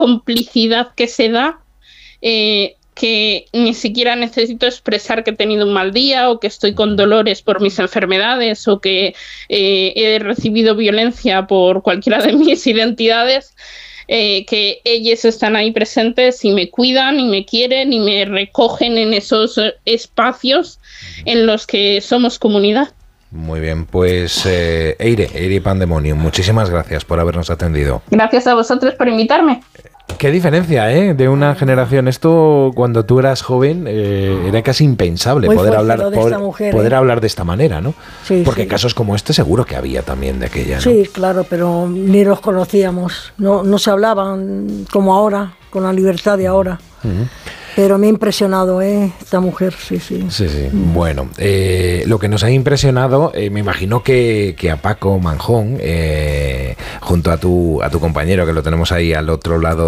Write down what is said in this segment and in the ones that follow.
complicidad que se da, que ni siquiera necesito expresar que he tenido un mal día o que estoy con dolores por mis enfermedades o que he recibido violencia por cualquiera de mis identidades, que ellos están ahí presentes y me cuidan y me quieren y me recogen en esos espacios en los que somos comunidad. Muy bien, pues Eire Pandemonium, muchísimas gracias por habernos atendido. Gracias a vosotros por invitarme. Qué diferencia, de una generación. Esto cuando tú eras joven era casi impensable poder hablar de esta manera, ¿no? Sí, porque sí. Casos como este seguro que había también de aquella, ¿no? Sí, claro, pero ni los conocíamos. No se hablaban como ahora, con la libertad de ahora. Uh-huh. Pero me ha impresionado, esta mujer, sí. Sí. Bueno, lo que nos ha impresionado, me imagino que a Paco Manjón, junto a tu compañero, que lo tenemos ahí al otro lado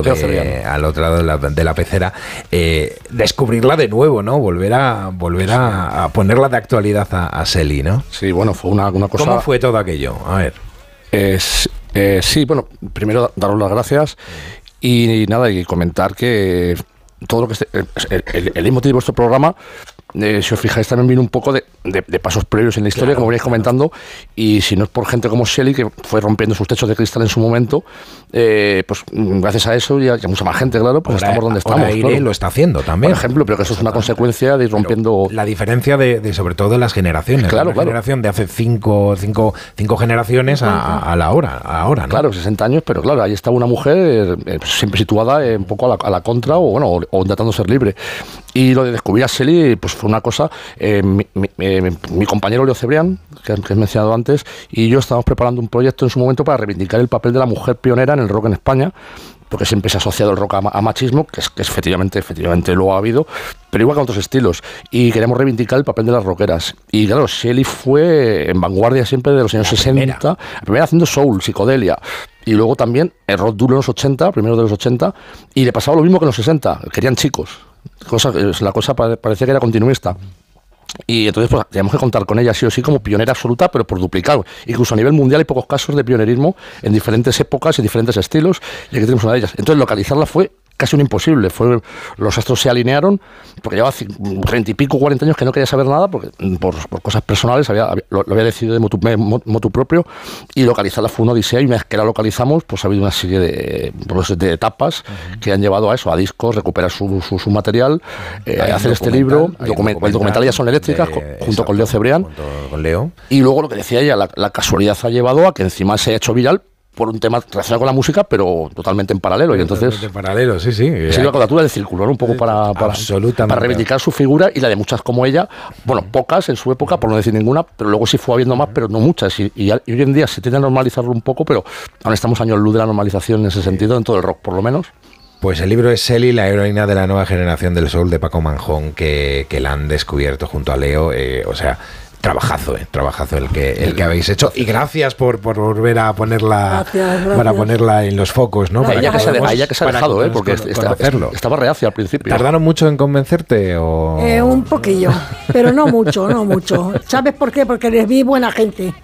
de la pecera, descubrirla de nuevo, ¿no? Volver a ponerla de actualidad a Sely, ¿no? Sí, bueno, fue una cosa... ¿Cómo fue todo aquello? A ver. Sí, bueno, primero daros las gracias y nada, y comentar que todo lo que el motivo de vuestro programa, si os fijáis, también viene un poco de pasos previos en la historia, como veníais comentando, y si no es por gente como Sely, que fue rompiendo sus techos de cristal en su momento, pues gracias a eso y a mucha más gente, claro, pues estamos donde estamos. Aire claro. Lo está haciendo también. Por ejemplo, pero que eso es una consecuencia de ir rompiendo... Pero la diferencia de sobre todo de las generaciones. Claro, la generación de hace cinco generaciones a la hora, ahora, ¿no? Claro, 60 años, pero claro, ahí estaba una mujer siempre situada un poco a la contra o intentando ser libre. Y lo de descubrir a Sely, pues fue una cosa... mi compañero Leo Cebrián, que he mencionado antes, y yo estábamos preparando un proyecto en su momento para reivindicar el papel de la mujer pionera en el rock en España, porque siempre se ha asociado el rock a machismo, que es efectivamente lo ha habido, pero igual que otros estilos, y queremos reivindicar el papel de las rockeras. Y claro, Sely fue en vanguardia siempre de los años 60, la primera haciendo soul, psicodelia, y luego también el rock duro en los 80, primero de los 80, y le pasaba lo mismo que en los 60, querían chicos. La cosa parecía que era continuista. Y entonces pues teníamos que contar con ella sí o sí como pionera absoluta, pero por duplicado. Incluso a nivel mundial hay pocos casos de pionerismo en diferentes épocas y diferentes estilos, y aquí tenemos una de ellas. Entonces localizarla fue casi un imposible. Los astros se alinearon, porque llevaba 30 y pico, 40 años que no quería saber nada, porque por cosas personales lo había decidido de motu propio, y localizarla fue una odisea, y una vez que la localizamos, pues ha habido una serie de etapas que han llevado a eso, a discos, recuperar su material, hacer este libro, el documental Ya son eléctricas, junto con Leo Cebrián, y luego lo que decía ella, la casualidad ha llevado a que encima se ha hecho viral por un tema relacionado con la música, pero totalmente en paralelo. Y entonces en paralelo, sí. Es la cuadratura del círculo, ¿no? Un poco para reivindicar su figura y la de muchas como ella. Bueno, pocas en su época, por no decir ninguna, pero luego sí fue habiendo más, pero no muchas. Y hoy en día se tiende a normalizarlo un poco, pero aún estamos años luz de la normalización en ese sentido, en todo el rock, por lo menos. Pues el libro es Sely, la heroína de la nueva generación del soul, de Paco Manjón, que la han descubierto junto a Leo. Trabajazo el que habéis hecho, y gracias por volver a ponerla, gracias. Para ponerla en los focos, ¿no? Ella que se ha dejado, porque estaba reacia al principio. ¿Tardaron mucho en convencerte o...? Un poquillo, pero no mucho. ¿Sabes por qué? Porque les vi buena gente.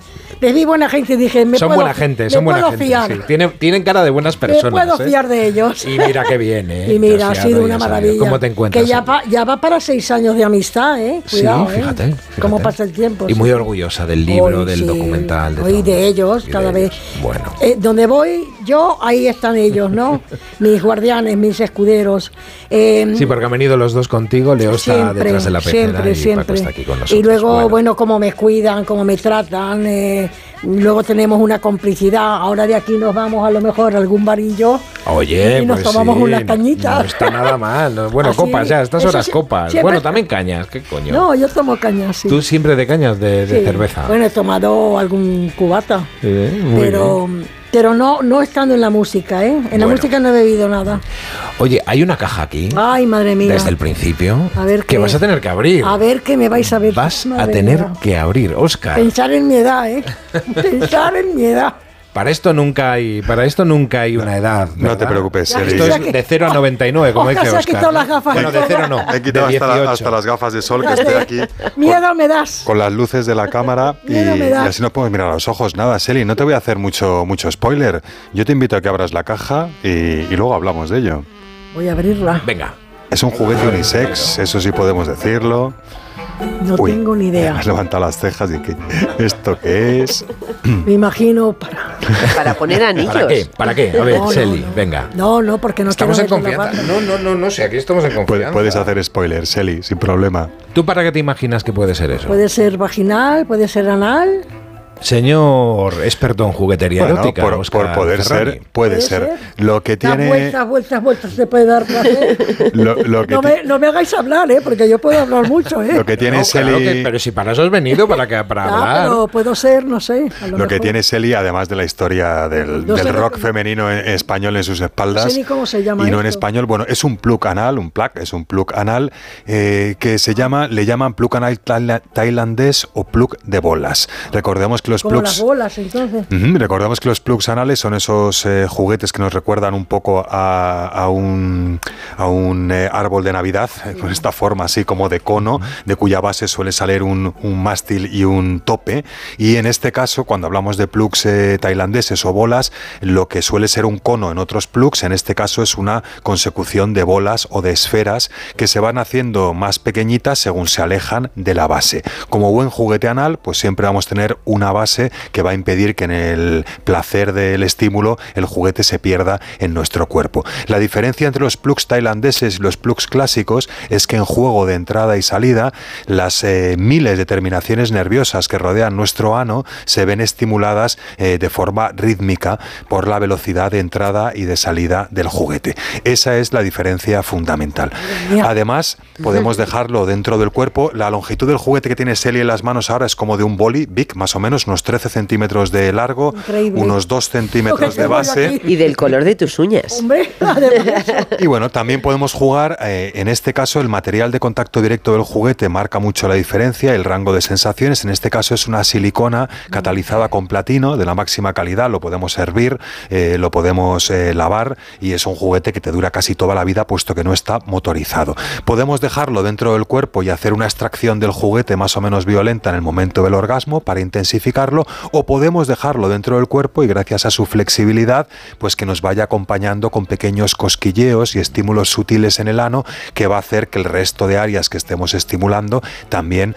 Y dije, son buena gente. Fiar. Sí. Tienen cara de buenas personas. Me puedo fiar de ellos. Y mira qué bien, Y mira, ha sido una maravilla. ¿Cómo te encuentras? Que ya va para 6 años de amistad, Cuidado, sí, fíjate. Cómo pasa el tiempo. Y muy orgullosa del libro, del documental. De ellos, cada vez. Bueno. Donde voy yo, ahí están ellos, ¿no? Mis guardianes, mis escuderos. Sí, porque han venido los dos contigo. Leo está detrás de la pecera y Paco está aquí con nosotros. Y luego, cómo me cuidan, cómo me tratan. Luego tenemos una complicidad. Ahora de aquí nos vamos a lo mejor a algún barillo. Oye, y nos tomamos unas cañitas. No está nada mal. Bueno, así, copas ya, estas horas copas. Bueno, también cañas, ¿qué coño? No, yo tomo cañas, sí. ¿Tú siempre de cañas de cerveza? Bueno, he tomado algún cubata. Pero no estando en la música, En la música no he bebido nada. Oye, hay una caja aquí. Ay, madre mía. Desde el principio. A ver que vas a tener que abrir. A ver qué me vais a ver. Vas a tener que abrir, Óscar. Pensar en mi edad, Pensar en mi edad. Para esto nunca hay una edad. ¿verdad? No te preocupes, Eli. Esto es de 0 a 99, como dice Se ha Oscar. quitado las gafas. Bueno, de 0 no. He quitado hasta las gafas de sol que estoy aquí. Miedo me das. Con las luces de la cámara y así no podemos mirar a los ojos. Nada, Seli, no te voy a hacer mucho spoiler. Yo te invito a que abras la caja y luego hablamos de ello. Voy a abrirla. Venga. Es un juguete unisex, eso sí podemos decirlo. No tengo ni idea. Has levantado las cejas y que ¿esto qué es? Me imagino para poner anillos. ¿Para qué? A ver, Seli, venga. No, porque no estamos en quiero ver confianza. la No sé, aquí estamos en confianza. Puedes hacer spoiler, Seli, sin problema. ¿Tú para qué te imaginas que puede ser eso? Puede ser vaginal, puede ser anal. Señor experto en juguetería erótica, por poder Ferrari. ser, puede ser. Lo que tiene... Vueltas, se puede dar placer. No me hagáis hablar, porque yo puedo hablar mucho, Lo que tiene Seli... pero si para eso has venido, para hablar. Pero puedo ser, no sé. Lo que tiene Seli, además de la historia del rock femenino en español en sus espaldas. No sé ni cómo se llama. Y no en español, bueno, es un plug anal, es un plug anal que le llaman plug anal tailandés o plug de bolas. Recordemos que los como plugs, las bolas, entonces. Recordemos que los plugs anales son esos juguetes que nos recuerdan un poco a un árbol de Navidad, con esta forma así como de cono, de cuya base suele salir un mástil y un tope. Y en este caso, cuando hablamos de plugs tailandeses o bolas, lo que suele ser un cono en otros plugs, en este caso es una consecución de bolas o de esferas que se van haciendo más pequeñitas según se alejan de la base. Como buen juguete anal, pues siempre vamos a tener una base que va a impedir que en el placer del estímulo el juguete se pierda en nuestro cuerpo. La diferencia entre los plugs tailandeses y los plugs clásicos es que en juego de entrada y salida las miles de terminaciones nerviosas que rodean nuestro ano se ven estimuladas de forma rítmica por la velocidad de entrada y de salida del juguete. Esa es la diferencia fundamental. Además, podemos dejarlo dentro del cuerpo. La longitud del juguete que tiene Seli en las manos ahora es como de un boli big, más o menos unos 13 centímetros de largo, unos 2 centímetros de base. Y del color de tus uñas. Hombre, y bueno, también podemos jugar, en este caso el material de contacto directo del juguete marca mucho la diferencia, el rango de sensaciones. En este caso es una silicona catalizada con platino de la máxima calidad, lo podemos hervir, lo podemos lavar y es un juguete que te dura casi toda la vida puesto que no está motorizado. Podemos dejarlo dentro del cuerpo y hacer una extracción del juguete más o menos violenta en el momento del orgasmo para intensificarlo, o podemos dejarlo dentro del cuerpo y gracias a su flexibilidad pues que nos vaya acompañando con pequeños cosquilleos y estímulos sutiles en el ano, que va a hacer que el resto de áreas que estemos estimulando también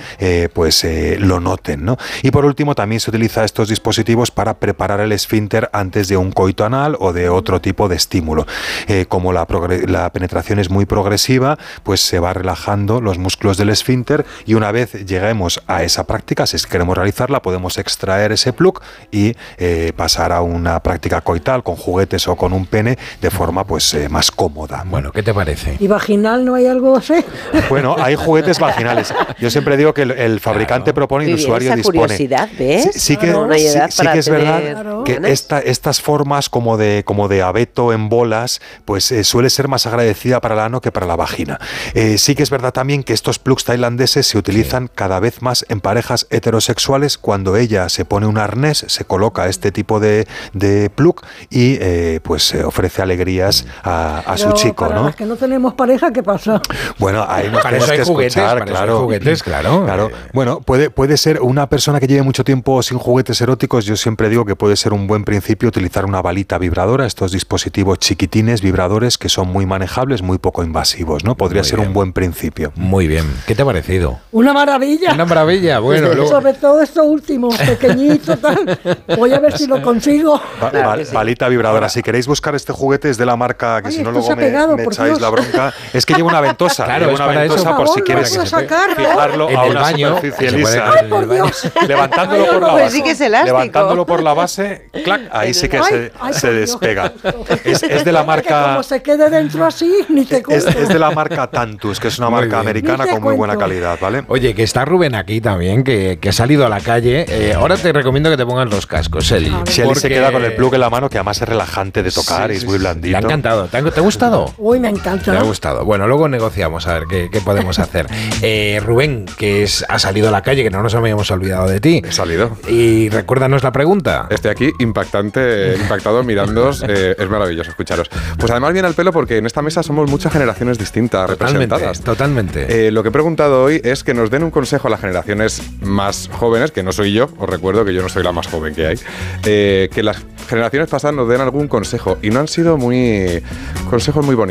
lo noten, ¿no? Y por último también se utiliza estos dispositivos para preparar el esfínter antes de un coito anal o de otro tipo de estímulo. Como la penetración es muy progresiva, pues se va relajando los músculos del esfínter y una vez lleguemos a esa práctica, si queremos realizarla, podemos extraer ese plug y pasar a una práctica coital con juguetes o con un pene de forma más cómoda. Bueno, ¿qué te parece? ¿Y vaginal no hay algo así? Bueno, hay juguetes vaginales. Yo siempre digo que el fabricante propone y el usuario dispone. Curiosidad, ¿ves? Sí que es verdad que estas formas como de abeto en bolas, pues suele ser más agradecida para el ano que para la vagina. Sí que es verdad también que estos plugs tailandeses se utilizan cada vez más en parejas heterosexuales. Cuando ella se pone un arnés, se coloca este tipo de plug y ofrece alegrías a su chico, para ¿no? las que no tenemos pareja, ¿qué pasa? Bueno, ahí nos para tenemos eso hay que juguetes, escuchar, para claro. eso hay juguetes, claro. Bueno, puede ser una persona que lleve mucho tiempo sin juguetes eróticos. Yo siempre digo que puede ser un buen principio utilizar una balita vibradora, estos dispositivos chiquitines vibradores que son muy manejables, muy poco invasivos, ¿no? Podría ser un buen principio. Muy bien. ¿Qué te ha parecido? Una maravilla. Una maravilla, bueno. Luego... Sobre todo esto último, pequeñito, tal. Voy a ver si lo consigo. Balita vibradora. Si queréis buscar este juguete es de la marca, que si no luego me echáis la bronca. Es que lleva una ventosa. Claro, lleva una ventosa por si quieres fijarlo a una superficie lisa. ¡Ay, por Dios! Levantándolo por la Pues base. sí que es elástico. Levantándolo por la base, clac, ahí sí que se despega. Es de la marca... Como se quede dentro así, ni te cuento. Es de la marca Tantus, que es una marca americana con muy buena calidad, ¿vale? Oye, que está Rubén aquí también, que ha salido a la calle. Ahora te recomiendo que te pongan los cascos, Seli. Seli se queda con el plug en la mano, que además es relajante de tocar y es muy blandito. Te ha encantado. ¿Te ha gustado? Uy, me encanta. Me ha gustado. Bueno, luego negociamos a ver qué podemos hacer. Rubén, que ha salido a la calle, que no nos habíamos olvidado de ti. He salido. Y recuérdanos la pregunta. Estoy aquí impactado mirándoos. Es maravilloso escucharos. Pues además viene al pelo porque en esta mesa somos muchas generaciones distintas representadas. Totalmente. Lo que he preguntado hoy es que nos den un consejo a las generaciones más jóvenes, que no soy yo, os recuerdo que yo no soy la más joven que hay, que las generaciones pasadas nos den algún consejo, y no han sido consejos muy bonitos.